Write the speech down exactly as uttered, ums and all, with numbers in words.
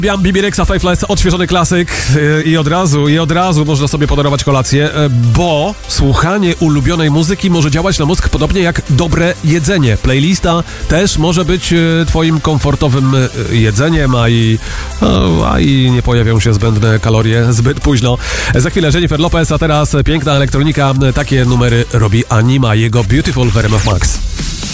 Bibi Rexha, Faithless, odświeżony klasyk i od razu, i od razu można sobie podarować kolację, bo słuchanie ulubionej muzyki może działać na mózg podobnie jak dobre jedzenie. Playlista też może być twoim komfortowym jedzeniem, a i, a i nie pojawią się zbędne kalorie zbyt późno. Za chwilę Jennifer Lopez, a teraz piękna elektronika. Takie numery robi Anima, jego Beautiful w R M F Max.